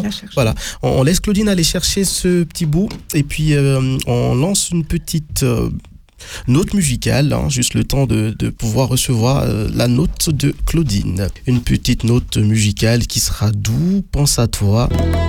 la chercher. Voilà, on laisse Claudine aller chercher ce petit bout et puis on lance une petite note musicale, hein, juste le temps de pouvoir recevoir la note de Claudine. Une petite note musicale qui sera doux, pense à toi.